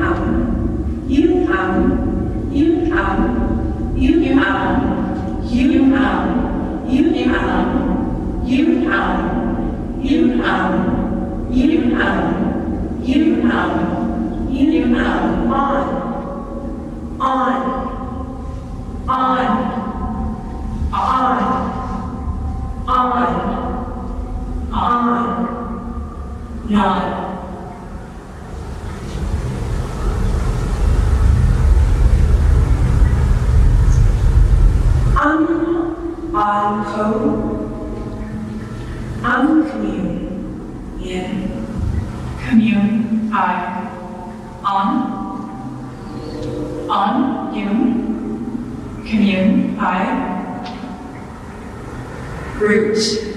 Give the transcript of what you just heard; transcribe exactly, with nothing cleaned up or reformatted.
come, you come, you come, you come, you come, you come, you come, you come, you come, you come, you come, on, on, on, on, on, on, on. Um, on, co, um, commune, in, Commune, I, on, on, you, commune, I, root,